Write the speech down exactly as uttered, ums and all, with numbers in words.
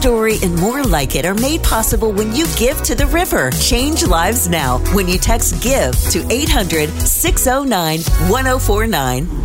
story and more like it are made possible when you give to the river. Change lives now when you text GIVE to eight hundred, six oh nine, one oh four nine.